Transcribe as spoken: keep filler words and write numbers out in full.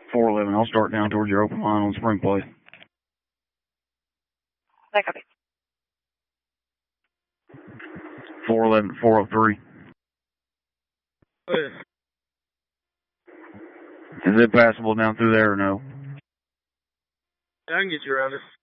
four eleven, I'll start down towards your open line on Spring Place. I copy. four eleven, four oh three. Yeah. Is it passable down through there or no? I can get you around it.